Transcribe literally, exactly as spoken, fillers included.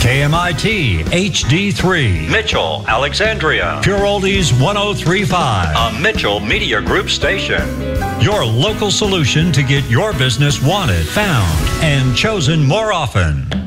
K M I T H D three, Mitchell, Alexandria. Pure Oldies one oh three point five, a Mitchell Media Group station. Your local solution to get your business wanted, found, and chosen more often.